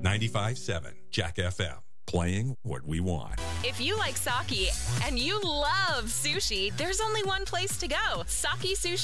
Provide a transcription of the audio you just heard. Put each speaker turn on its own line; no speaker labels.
95.7 Jack FM. Playing what we want.
If you like sake and you love sushi, there's only one place to go. Sake Sushi